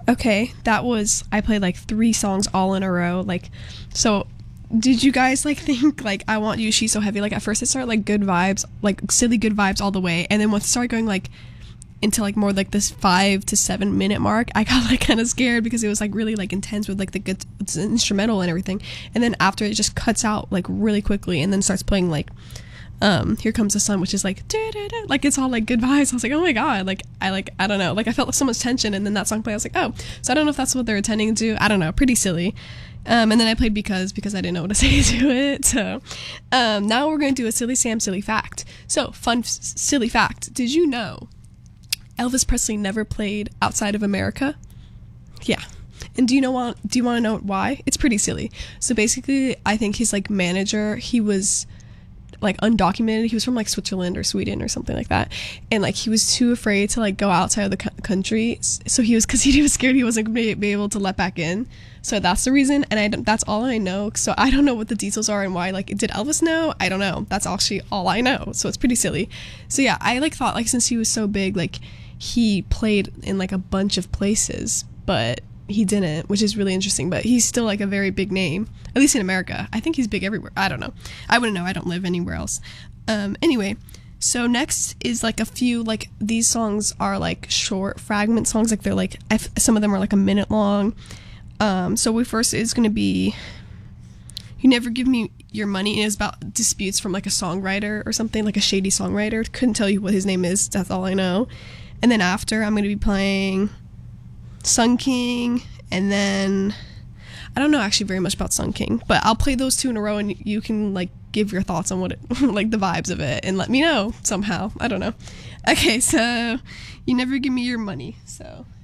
Okay, I played like 3 songs all in a row. Like, so did you guys like think like I Want You, She's So Heavy? Like at first it started like good vibes, like silly good vibes all the way, and then once it started going like into like more like this 5 to 7 minute mark, I got like kind of scared because it was like really like intense with like the good instrumental and everything, and then after it just cuts out like really quickly and then starts playing like Here Comes the Sun, which is like like it's all like good vibes. I was like, oh my god, like I don't know, like I felt like so much tension, and then that song played. I was like, oh, so I don't know if that's what they're intending to do. I don't know, pretty silly. And then I played because I didn't know what to say to it. So now we're going to do a silly Sam silly fact. So fun silly fact: did you know Elvis Presley never played outside of America? Yeah. And do you want to know why? It's pretty silly. So basically, I think his like manager, he was like undocumented. He was from like Switzerland or Sweden or something like that, and like he was too afraid to like go outside of the country. So because he was scared he wasn't going to be able to let back in. So that's the reason, and that's all I know. So I don't know what the details are and why. Like, did Elvis know? I don't know. That's actually all I know. So it's pretty silly. So yeah, I like thought like since he was so big, like he played in like a bunch of places, but he didn't, which is really interesting. But he's still like a very big name, at least in America. I think he's big everywhere. I don't know. I wouldn't know. I don't live anywhere else. Anyway, so next is like a few, like these songs are like short fragment songs. Like they're like, some of them are like a minute long. So we first is going to be You Never Give Me Your Money. And it's about disputes from like a songwriter or something, like a shady songwriter. Couldn't tell you what his name is. That's all I know. And then after, I'm going to be playing Sun King, and then I don't know actually very much about Sun King, but I'll play those 2 in a row, and you can like give your thoughts on what it like the vibes of it, and let me know somehow. I don't know. Okay, so You Never Give Me Your Money. So